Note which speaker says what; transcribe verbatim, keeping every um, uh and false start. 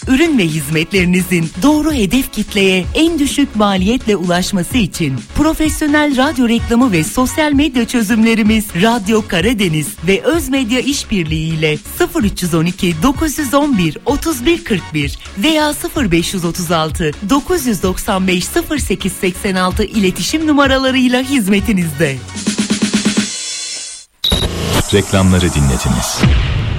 Speaker 1: ürün ve hizmetlerinizin doğru hedef kitleye en düşük maliyetle ulaşması için profesyonel radyo reklamı ve sosyal medya çözümlerimiz Radyo Karadeniz ve Özmedya İşbirliği ile sıfır üç on iki dokuz on bir otuz bir kırk bir veya sıfır beş otuz altı dokuz doksan beş sıfır sekiz seksen altı iletişim numaralarıyla hizmetinizde.
Speaker 2: Reklamları dinlediniz.